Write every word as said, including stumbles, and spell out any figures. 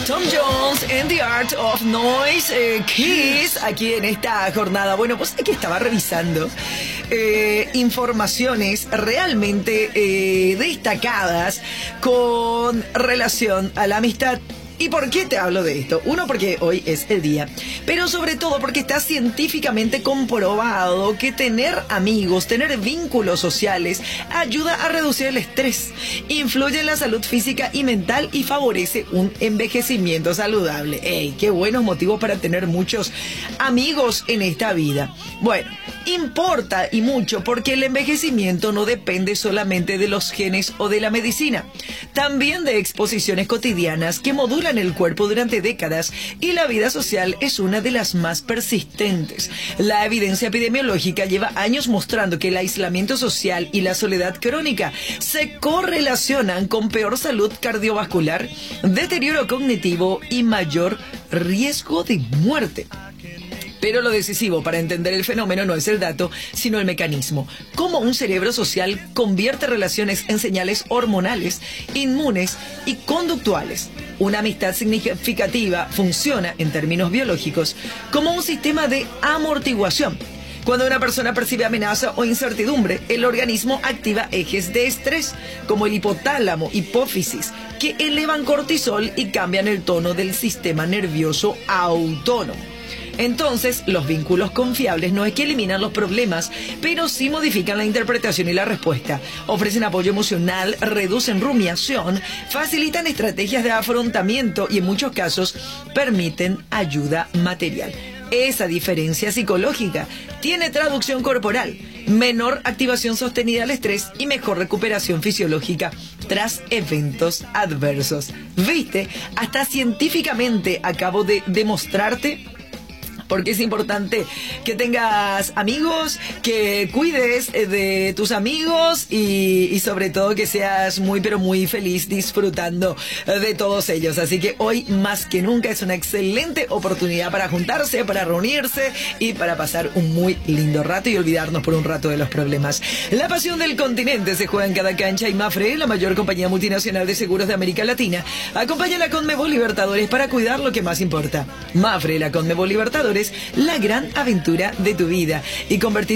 Tom Jones and the Art of Noise, eh, Kiss, aquí en esta jornada. Bueno, pues aquí estaba revisando eh, informaciones realmente eh, destacadas con relación a la amistad. ¿Y por qué te hablo de esto? Uno, porque hoy es el día, pero sobre todo porque está científicamente comprobado que tener amigos, tener vínculos sociales, ayuda a reducir el estrés, influye en la salud física y mental y favorece un envejecimiento saludable. ¡Ey! ¡Qué buenos motivos para tener muchos amigos en esta vida! Bueno, importa y mucho porque el envejecimiento no depende solamente de los genes o de la medicina, también de exposiciones cotidianas que modulan el cuerpo durante décadas, y la vida social es una de las más persistentes. La evidencia epidemiológica lleva años mostrando que el aislamiento social y la soledad crónica se correlacionan con peor salud cardiovascular, deterioro cognitivo y mayor riesgo de muerte. Pero lo decisivo para entender el fenómeno no es el dato, sino el mecanismo. Cómo un cerebro social convierte relaciones en señales hormonales, inmunes y conductuales. Una amistad significativa funciona, en términos biológicos, como un sistema de amortiguación. Cuando una persona percibe amenaza o incertidumbre, el organismo activa ejes de estrés, como el hipotálamo, hipófisis, que elevan cortisol y cambian el tono del sistema nervioso autónomo. Entonces, los vínculos confiables no es que eliminan los problemas, pero sí modifican la interpretación y la respuesta. Ofrecen apoyo emocional, reducen rumiación, facilitan estrategias de afrontamiento y en muchos casos permiten ayuda material. Esa diferencia psicológica tiene traducción corporal, menor activación sostenida al estrés y mejor recuperación fisiológica tras eventos adversos. ¿Viste? Hasta científicamente acabo de demostrarte. Porque es importante que tengas amigos, que cuides de tus amigos y, y sobre todo que seas muy pero muy feliz disfrutando de todos ellos. Así que hoy más que nunca es una excelente oportunidad para juntarse, para reunirse y para pasar un muy lindo rato y olvidarnos por un rato de los problemas. La pasión del continente se juega en cada cancha y Mapfre, la mayor compañía multinacional de seguros de América Latina, acompaña a la Conmebol Libertadores para cuidar lo que más importa. Mapfre, la Conmebol Libertadores, la gran aventura de tu vida, y convertir